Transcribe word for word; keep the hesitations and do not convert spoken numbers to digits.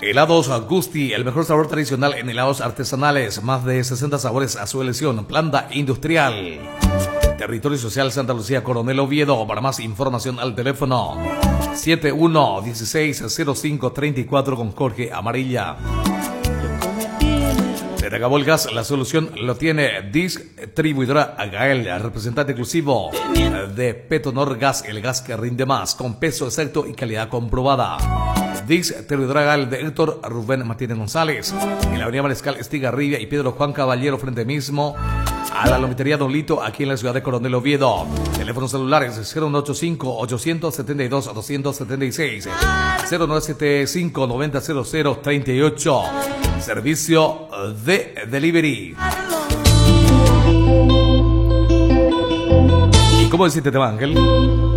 Helados Gusti, el mejor sabor tradicional en helados artesanales. Más de sesenta sabores a su elección. Planta industrial. Territorio Social Santa Lucía, Coronel Oviedo. Para más información al teléfono siete uno uno seis cero cinco tres cuatro con Jorge Amarilla. Se te acabó el gas, la solución lo tiene Distribuidora Agael, representante exclusivo de Petonor Gas, el gas que rinde más, con peso exacto y calidad comprobada. Distribuidora Agael de Héctor Rubén Martínez González, en la avenida Mariscal Estigarribia y Pedro Juan Caballero, frente mismo a la lomitería Don Lito, aquí en la ciudad de Coronel Oviedo. Teléfonos celulares cero uno ocho cinco, ocho siete dos, dos siete seis, cero nueve siete cinco, noventa cero cero treinta y ocho. Servicio de delivery. ¿Y cómo decirte, Ángel?